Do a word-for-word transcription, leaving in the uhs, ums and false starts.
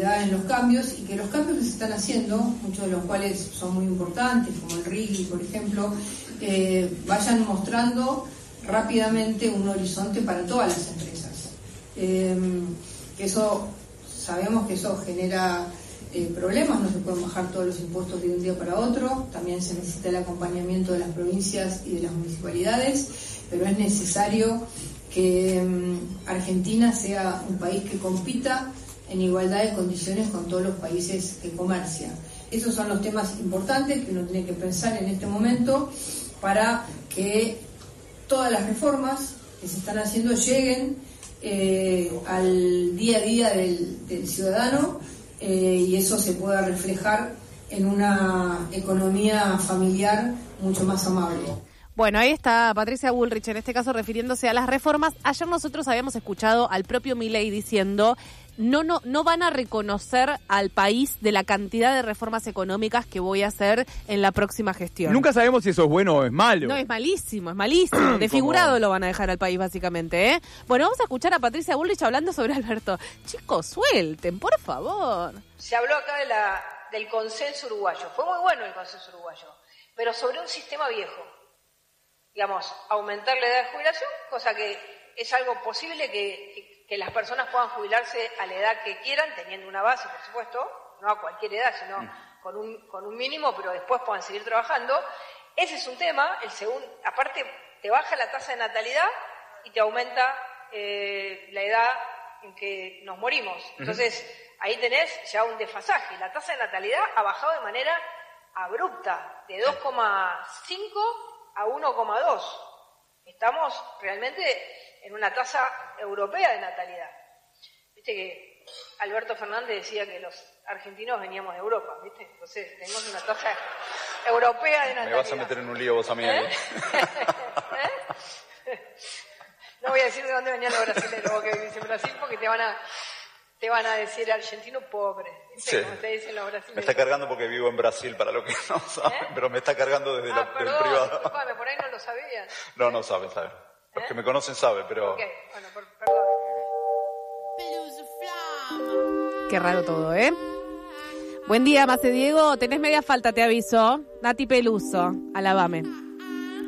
flexibilidad en los cambios, y que los cambios que se están haciendo, muchos de los cuales son muy importantes, como el R I G I, por ejemplo, eh, vayan mostrando rápidamente un horizonte para todas las empresas. Eh, que eso, sabemos que eso genera eh, problemas, no se pueden bajar todos los impuestos de un día para otro, también se necesita el acompañamiento de las provincias y de las municipalidades, pero es necesario que um, Argentina sea un país que compita en igualdad de condiciones con todos los países que comercian. Esos son los temas importantes que uno tiene que pensar en este momento para que todas las reformas que se están haciendo lleguen eh, al día a día del, del ciudadano eh, y eso se pueda reflejar en una economía familiar mucho más amable. Bueno, ahí está Patricia Bullrich, en este caso refiriéndose a las reformas. Ayer nosotros habíamos escuchado al propio Milei diciendo no, no, no van a reconocer al país de la cantidad de reformas económicas que voy a hacer en la próxima gestión. Nunca sabemos si eso es bueno o es malo. No, es malísimo, es malísimo. Desfigurado lo van a dejar al país, básicamente, ¿eh? Bueno, vamos a escuchar a Patricia Bullrich hablando sobre Alberto. Chicos, suelten, por favor. Se habló acá de la, del consenso uruguayo. Fue muy bueno el consenso uruguayo, pero sobre un sistema viejo. Digamos, aumentar la edad de jubilación, cosa que es algo posible que, que, que las personas puedan jubilarse a la edad que quieran, teniendo una base, por supuesto, no a cualquier edad, sino mm. con un con un mínimo, pero después puedan seguir trabajando. Ese es un tema. El segundo, aparte, te baja la tasa de natalidad y te aumenta eh, la edad en que nos morimos. Entonces, uh-huh. ahí tenés ya un desfasaje. La tasa de natalidad ha bajado de manera abrupta, de dos coma cinco a uno coma dos. Estamos realmente en una tasa europea de natalidad. Viste que Alberto Fernández decía que los argentinos veníamos de Europa, ¿viste? Entonces tenemos una tasa europea de natalidad. Me vas a meter en un lío vos a mí. ¿Eh? ¿Eh? No voy a decir de dónde venían los brasileños, vos que vivís en Brasil, porque te van a te van a decir argentino pobre. ¿Viste? Sí. Como te dicen los brasileños. Me está cargando porque vivo en Brasil, para lo que no saben, ¿eh? Pero me está cargando desde ah, la, perdón, del privado. Disculpame, por ahí no lo sabían. No, no saben, saben. Los ¿Eh? que me conocen saben, pero... Ok, bueno, por, perdón. Qué raro todo, ¿eh? Buen día, Mace Diego. Tenés media falta, te aviso. Nati Peluso, alabame.